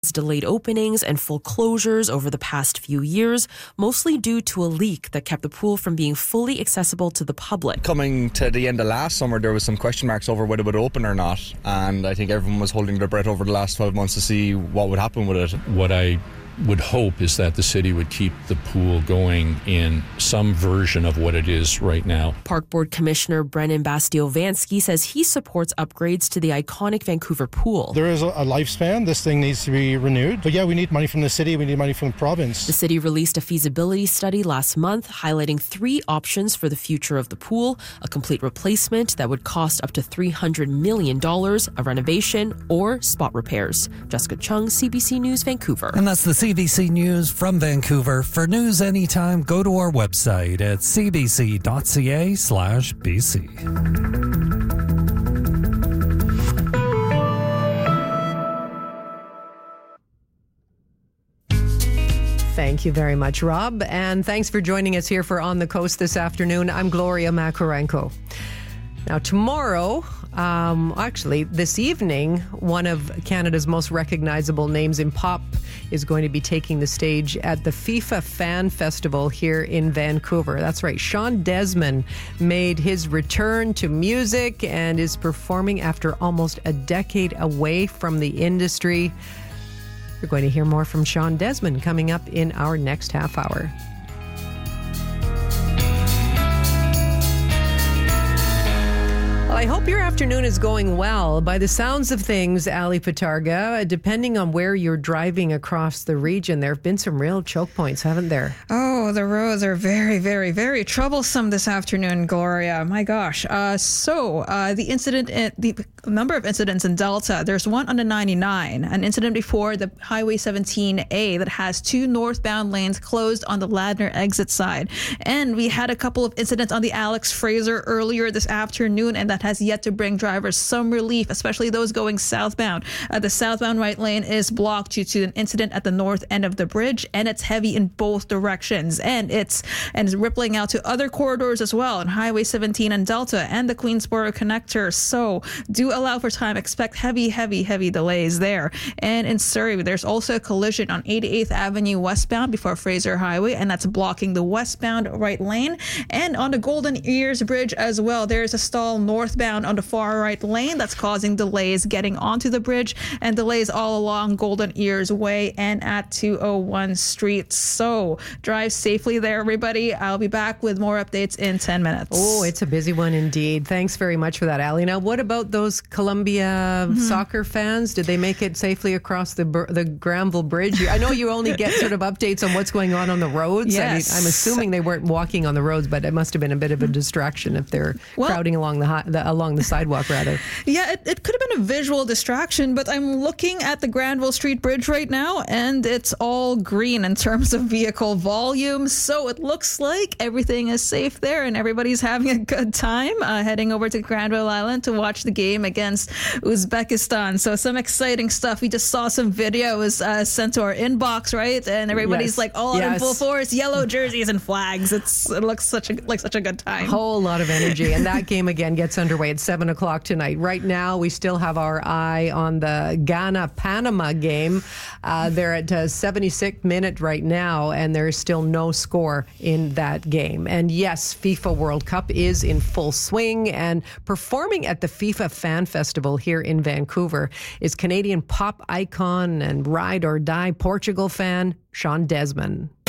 delayed openings and full closures over the past few years, mostly due to a leak that kept the pool from being fully accessible to the public. Coming to the end of last summer, there was some question marks over whether it would open or not, and I think everyone was holding their breath over the last 12 months to see what would happen with it. What I would hope is that the city would keep the pool going in some version of what it is right now. Park Board Commissioner Brennan Bastio-Vansky says he supports upgrades to the iconic Vancouver pool. There is a lifespan. This thing needs to be renewed. But yeah, we need money from the city. We need money from the province. The city released a feasibility study last month highlighting 3 options for the future of the pool: a complete replacement that would cost up to $300 million, a renovation, or spot repairs. Jessica Chung, CBC News, Vancouver. And that's the CBC News from Vancouver. For news anytime, go to our website at cbc.ca/BC. Thank you very much, Rob. And thanks for joining us here for On the Coast this afternoon. I'm Gloria Makarenko. Now, tomorrow, actually, this evening, one of Canada's most recognizable names in pop is going to be taking the stage at the FIFA Fan Festival here in Vancouver. That's right. Shawn Desman made his return to music and is performing after almost a decade away from the industry. You're going to hear more from Shawn Desman coming up in our next half hour. Well, I hope your afternoon is going well. By the sounds of things, Ali Patarga, depending on where you're driving across the region, there have been some real choke points, haven't there? Oh, the roads are very, very, very troublesome this afternoon, Gloria. My gosh. The number of incidents in Delta, there's one on the 99, an incident before the Highway 17A that has 2 northbound lanes closed on the Ladner exit side. And we had a couple of incidents on the Alex Fraser earlier this afternoon, and that has yet to bring drivers some relief, especially those going southbound. The southbound right lane is blocked due to an incident at the north end of the bridge, and it's heavy in both directions. And it's rippling out to other corridors as well on Highway 17 and Delta and the Queensboro connector. So do allow for time. Expect heavy delays there. And in Surrey, there's also a collision on 88th Avenue westbound before Fraser Highway, and that's blocking the westbound right lane. And on the Golden Ears Bridge as well, there's a stall northbound on the far right lane that's causing delays getting onto the bridge, and delays all along Golden Ears Way and at 201 Street. So drive safely there, everybody. I'll be back with more updates in 10 minutes. Oh, it's a busy one indeed. Thanks very much for that, Ali. Now, what about those Columbia soccer fans? Did they make it safely across the Granville Bridge? I know you only get sort of updates on what's going on the roads. Yes. I'm assuming they weren't walking on the roads, but it must have been a bit of a distraction if they're crowding along the sidewalk, rather. Yeah, it could have been a visual distraction, but I'm looking at the Granville Street Bridge right now, and it's all green in terms of vehicle volume. So it looks like everything is safe there, and everybody's having a good time heading over to Granville Island to watch the game against Uzbekistan. So some exciting stuff. We just saw some videos sent to our inbox, right? And everybody's like all in full force, yellow jerseys and flags. It looks like such a good time. Whole lot of energy, and that game again gets underway at 7 o'clock tonight. Right now, we still have our eye on the Ghana-Panama game. They're at 76th minute right now, and there is still no score in that game. And yes, FIFA World Cup is in full swing, and performing at the FIFA Fan Festival here in Vancouver is Canadian pop icon and ride or die Portugal fan Shawn Desman.